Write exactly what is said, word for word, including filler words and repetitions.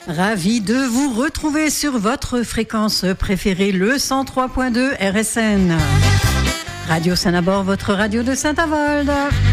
Ravi de vous retrouver sur votre fréquence préférée, le cent trois point deux R S N. Radio Saint-Abord, votre radio de Saint-Avold.